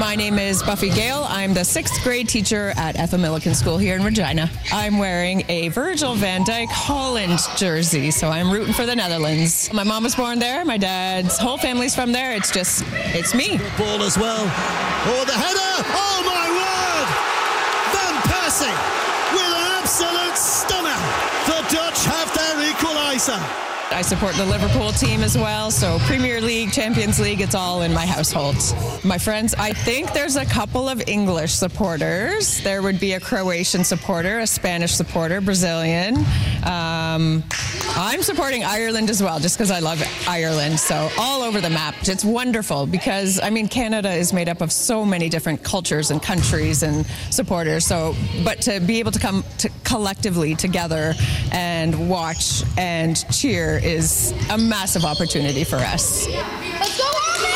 My name is Buffy Gale. I'm the 6th grade teacher at Ethel Milliken School here in Regina. I'm wearing a Virgil van Dijk Holland jersey, so I'm rooting for the Netherlands. My mom was born there. My dad's whole family's from there. It's me. Good ball as well. Oh, the header! Oh, my word! Van Persie with an absolute stunner. The Dutch have their equaliser. I support the Liverpool team as well, so Premier League, Champions League, it's all in my household. My friends, I think there's a couple of English supporters. There would be a Croatian supporter, a Spanish supporter, Brazilian. I'm supporting Ireland as well, just because I love Ireland, so all over the map. It's wonderful because, Canada is made up of so many different cultures and countries and supporters, but to be able to come collectively together and watch and cheer is a massive opportunity for us. Let's go,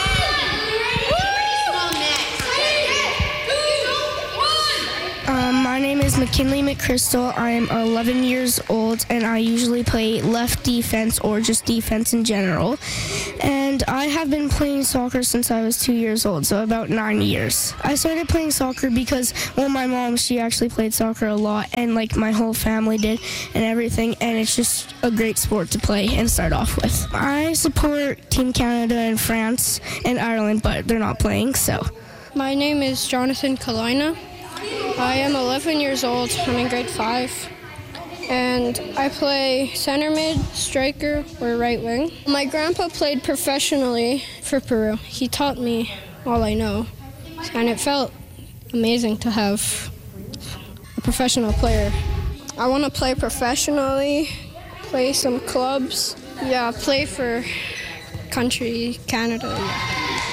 My name is McKinley McChrystal. I'm 11 years old, and I usually play left defense or just defense in general. And I have been playing soccer since I was 2 years old, so about 9 years. I started playing soccer because, my mom, she actually played soccer a lot, and my whole family did and everything, and it's just a great sport to play and start off with. I support Team Canada and France and Ireland, but they're not playing, so. My name is Jonathan Kalina. I am 11 years old. I'm in grade 5. And I play center mid, striker, or right wing. My grandpa played professionally for Peru. He taught me all I know. And it felt amazing to have a professional player. I want to play professionally, play some clubs. Yeah, play for country, Canada. Yeah.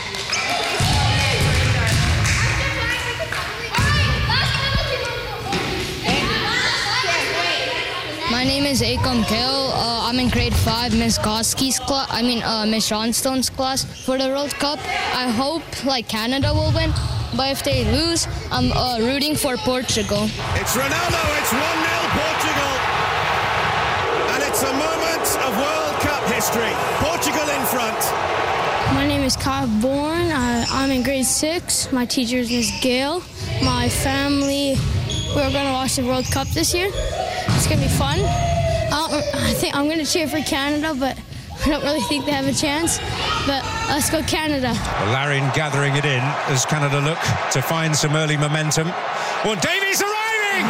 My name is Akam Kale. I'm in grade 5, Miss Goski's class. Miss Johnstone's class for the World Cup. I hope Canada will win, but if they lose, I'm rooting for Portugal. It's Ronaldo. It's 1-0 Portugal, and it's a moment of World Cup history. Portugal in front. My name is Kyle Bourne. I'm in grade 6. My teacher is Miss Gail. My family, we're going to watch the World Cup this year. It's going to be fun. I think I'm going to cheer for Canada, but I don't really think they have a chance. But let's go Canada. Larin gathering it in as Canada look to find some early momentum. Well, Davies arriving!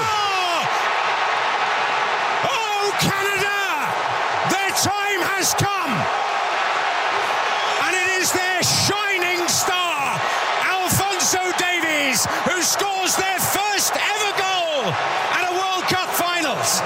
Oh, Canada! Their time has come! And it is their shining star, Alphonso Davies, who scores their first ever goal at a World Cup Finals.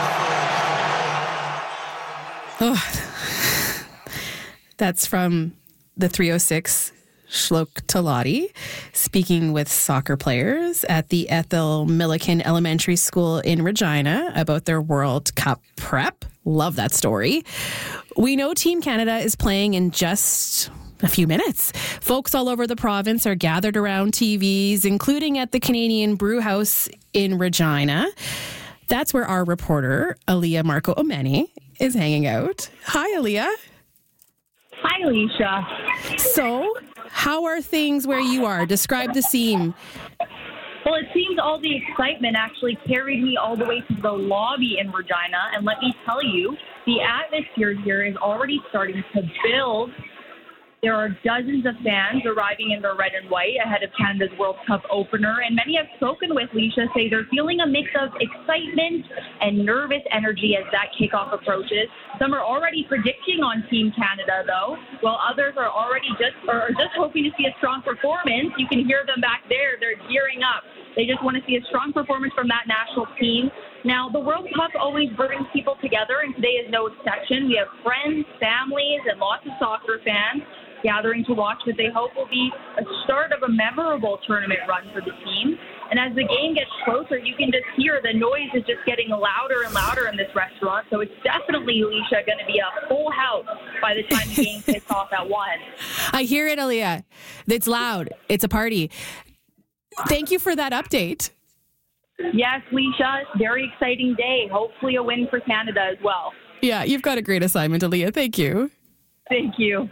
That's from the 306 Shlok Talati, speaking with soccer players at the Ethel Milliken Elementary School in Regina about their World Cup prep. Love that story. We know Team Canada is playing in just a few minutes. Folks all over the province are gathered around TVs, including at the Canadian Brew House in Regina. That's where our reporter, Aaliyah Marco Omeni, is hanging out. Hi, Aaliyah. Hi, Alicia. So, how are things where you are? Describe the scene. Well, it seems all the excitement actually carried me all the way to the lobby in Regina. And let me tell you, the atmosphere here is already starting to build. There are dozens of fans arriving in their red and white ahead of Canada's World Cup opener, and many I've spoken with, Leisha, say they're feeling a mix of excitement and nervous energy as that kickoff approaches. Some are already predicting on Team Canada, though, while others are already just hoping to see a strong performance. You can hear them back there. They're gearing up. They just want to see a strong performance from that national team. Now, the World Cup always brings people together, and today is no exception. We have friends, families, and lots of soccer fans gathering to watch what they hope will be a start of a memorable tournament run for the team. And as the game gets closer, you can just hear the noise is just getting louder and louder in this restaurant. So it's definitely, Alicia, going to be a full house by the time the game kicks off at 1. I hear it, Aaliyah. It's loud. It's a party. Thank you for that update. Yes, Leisha, very exciting day. Hopefully a win for Canada as well. Yeah, you've got a great assignment, Aaliyah. Thank you. Thank you.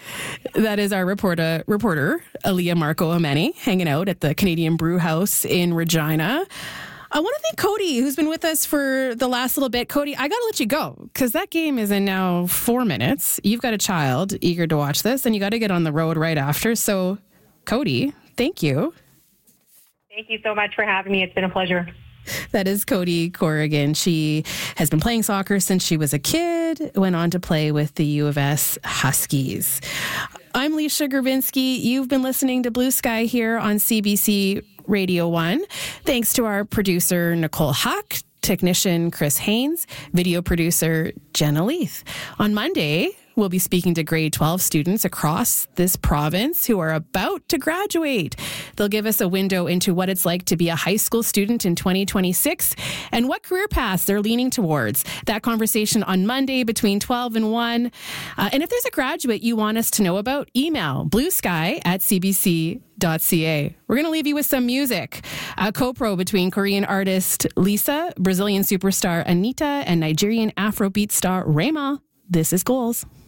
That is our reporter Aaliyah Marco Ameni, hanging out at the Canadian Brew House in Regina. I want to thank Cody, who's been with us for the last little bit. Cody, I got to let you go because that game is in now 4 minutes. You've got a child eager to watch this, and you got to get on the road right after. So, Cody, thank you. Thank you so much for having me. It's been a pleasure. That is Cody Corrigan. She has been playing soccer since she was a kid, went on to play with the U of S Huskies. I'm Leisha Gravinsky. You've been listening to Blue Sky here on CBC Radio 1. Thanks to our producer, Nicole Huck, technician Chris Haynes, video producer Jenna Leith. On Monday, we'll be speaking to grade 12 students across this province who are about to graduate. They'll give us a window into what it's like to be a high school student in 2026 and what career paths they're leaning towards. That conversation on Monday between 12 and 1. And if there's a graduate you want us to know about, email bluesky@cbc.ca. We're going to leave you with some music. A co-pro between Korean artist Lisa, Brazilian superstar Anita, and Nigerian Afrobeat star Rema. This is Goals.